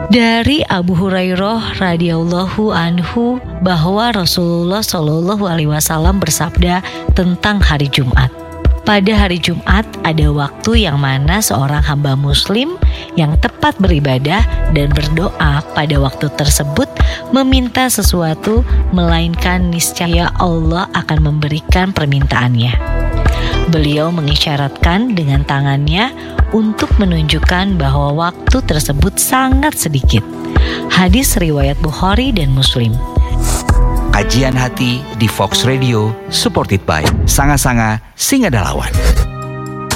Dari Abu Hurairah radhiyallahu anhu bahwa Rasulullah Shallallahu alaihi wasallam bersabda tentang hari Jumat. Pada hari Jumat ada waktu yang mana seorang hamba muslim yang tepat beribadah dan berdoa pada waktu tersebut meminta sesuatu, melainkan niscaya Allah akan memberikan permintaannya. Beliau mengisyaratkan dengan tangannya untuk menunjukkan bahwa waktu tersebut sangat sedikit. Hadis riwayat Bukhari dan Muslim. Kajian hati di Fox Radio, supported by Sanga-Sanga Singadalawan.